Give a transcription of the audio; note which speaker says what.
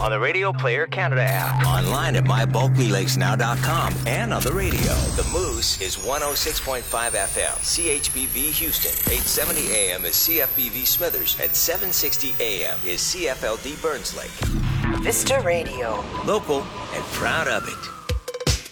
Speaker 1: on the Radio Player Canada app.
Speaker 2: Online at mybulklakesnow.com and on the radio. The Moose is 106.5 FM, CHBV Houston. 870 AM is CFBV Smithers, and 760 AM is CFLD Burns Lake.
Speaker 3: Vista Radio.
Speaker 2: Local and proud of it.